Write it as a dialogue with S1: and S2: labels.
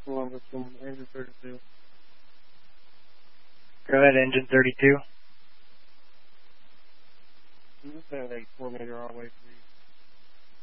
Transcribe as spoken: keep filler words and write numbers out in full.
S1: Columbus from engine thirty-two.
S2: Go ahead, engine thirty-two.
S1: I'm just saying like four meter our way, please.